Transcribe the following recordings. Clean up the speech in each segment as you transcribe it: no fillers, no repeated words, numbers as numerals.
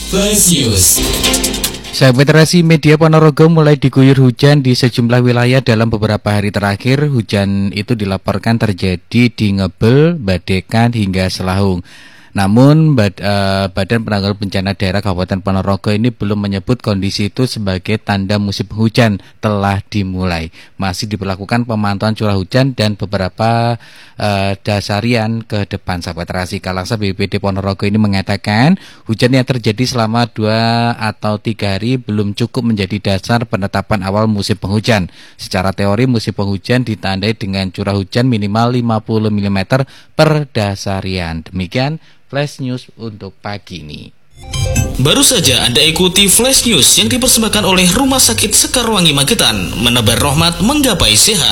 Flash News. Sahabat Rasi, Media Ponorogo mulai diguyur hujan di sejumlah wilayah dalam beberapa hari terakhir. Hujan itu dilaporkan terjadi di Ngebel, Badekan hingga Selahung. Namun Badan Penanggulangan Bencana Daerah Kabupaten Ponorogo ini belum menyebut kondisi itu sebagai tanda musim hujan telah dimulai. Masih diberlakukan pemantauan curah hujan dan beberapa dasarian ke depan. Sahabat Rasi, Kalangsa BPBD Ponorogo ini mengatakan hujan yang terjadi selama 2 atau 3 hari belum cukup menjadi dasar penetapan awal musim penghujan. Secara teori musim penghujan ditandai dengan curah hujan minimal 50 mm per dasarian. Demikian Flash News untuk pagi ini. Baru saja Anda ikuti Flash News yang dipersembahkan oleh Rumah Sakit Sekarwangi Magetan, menebar rahmat menggapai sehat.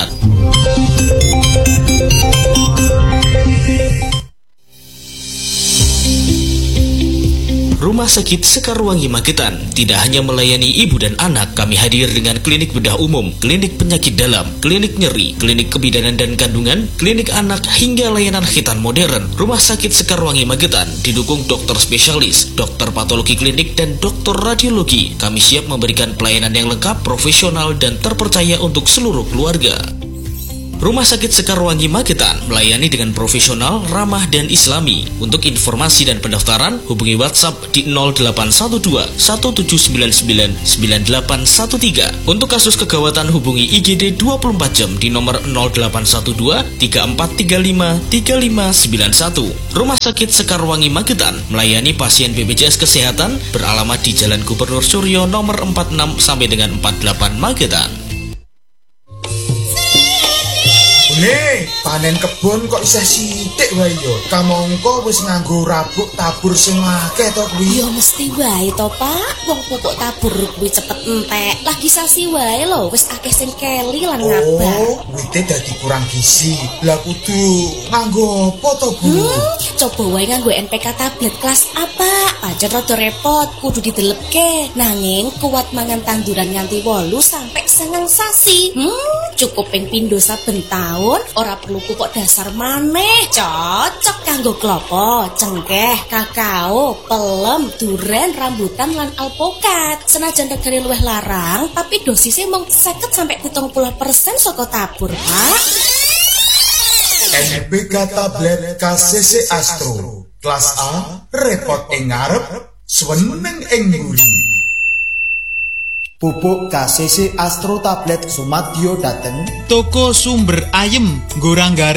Rumah Sakit Sekarwangi Magetan tidak hanya melayani ibu dan anak, kami hadir dengan klinik bedah umum, klinik penyakit dalam, klinik nyeri, klinik kebidanan dan kandungan, klinik anak hingga layanan khitan modern. Rumah Sakit Sekarwangi Magetan didukung dokter spesialis, dokter patologi klinik dan dokter radiologi. Kami siap memberikan pelayanan yang lengkap, profesional dan terpercaya untuk seluruh keluarga. Rumah Sakit Sekarwangi Magetan melayani dengan profesional, ramah dan islami. Untuk informasi dan pendaftaran, hubungi WhatsApp di 0812 1799 9813. Untuk kasus kegawatan, hubungi IGD 24 jam di nomor 0812 3435 3591. Rumah Sakit Sekarwangi Magetan melayani pasien BPJS Kesehatan, beralamat di Jalan Gubernur Suryo nomor 46 sampai dengan 48 Magetan. Nih, panen kebun kok isih sithik wae yo. Kamangka wis nganggo rabuk tabur sing akeh to kuwi. Ya mesti wae to, Pak. Wong pupuk tabur kuwi cepet entek. Lagi sasi wae lho, wis akeh sing keli lan ngabar. Oh, wite dadi kurang gizi. Lah kudu nganggo apa to, Bu? Coba wae nganggo NPK tablet kelas apa? Pancen rada repot, kudu didelepke. Nanging kuat mangan tanduran nganti 8 sampai 9 sasi. Cukup ping pindho saben taun. Ora perlu pupuk dasar maneh, cocok kanggo klopo, cengkeh, kakao, pelem, duren, rambutan lan alpokat. Senajan regane luwih larang, tapi dosisnya mung 50 sampai 70% saka tabur, Pak. NPK tablet KCC Astro. Kelas A, repot ing ngarep, seneng ing mburi. Pupuk KCC Astro tablet Sumadyo dateng toko sumber ayem, gorang garing